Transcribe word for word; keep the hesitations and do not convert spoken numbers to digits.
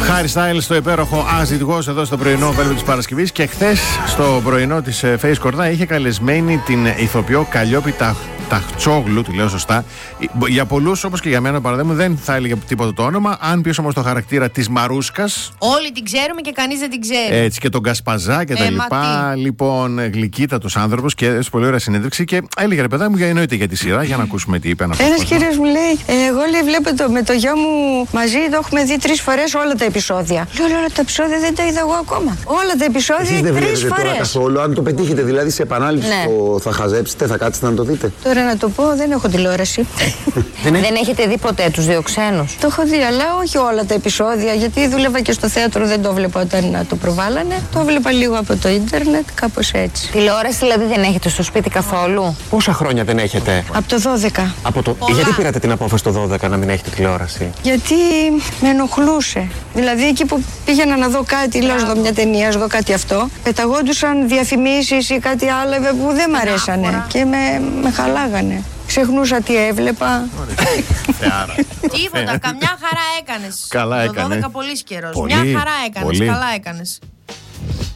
Χάρι Στάιλ στο υπέροχο As It Was εδώ στο πρωινό Velvet της Παρασκευής. Και χθες στο πρωινό της Face Κορδά είχε καλεσμένη την ηθοποιό Καλλιόπη Ταχτσόγλου, τη λέω σωστά. Για πολλούς, όπως και για μένα, παραδείγμα, δεν θα έλεγε τίποτα το όνομα. Αν πεις όμως το χαρακτήρα της Μαρούσκας. Όλοι την ξέρουμε και κανείς δεν την ξέρει. Έτσι, και τον Κασπαζά και ε, τα λοιπά. Λοιπόν, γλυκύτατος άνθρωπος και έδωσε πολύ ωραία συνέντευξη. Και έλεγε ρε παιδά μου, για εννοείται για τη σειρά. Για να ακούσουμε τι είπε. Ένας κύριος μου λέει: εγώ λέει, βλέπω το, με το γιο μου μαζί το έχουμε δει τρεις φορές όλα τα επεισόδια. Λέω: όλα τα επεισόδια δεν τα είδα εγώ ακόμα. Όλα τα επεισόδια τρεις φορές. Καθόλου, αν το πετύχετε δηλαδή σε επανάληψη, ναι. το θα χαζέψετε, θα κάτσετε να το δείτε. Τώρα να το πω, δεν έχω τηλεόραση. δεν, δεν έχετε δει ποτέ τους δύο ξένους? Το έχω δει, αλλά όχι όλα τα επεισόδια, γιατί δούλευα και στο θέατρο, δεν το βλέπα όταν το προβάλλανε. Το βλέπα λίγο από το ίντερνετ, κάπως έτσι. Τηλεόραση δηλαδή δεν έχετε στο σπίτι καθόλου? Πόσα χρόνια δεν έχετε? Από το δώδεκα. Από το... Γιατί πήρατε την απόφαση το δώδεκα να μην έχετε τηλεόραση? Γιατί με ενοχλούσε. Δηλαδή εκεί που πήγαινα να δω κάτι, λέω να δω μια ταινία, να δω κάτι αυτό, πεταγόντουσαν διαφημίσεις ή κάτι άλλο που δεν μ' αρέσανε και με, με χαλάγανε. Ξεχνούσα τι έβλεπα. Τίποτα, καμιά χαρά έκανες. Καλά έκανες. Το δώδεκα πολύ καιρός. Μια χαρά έκανες, καλά έκανες.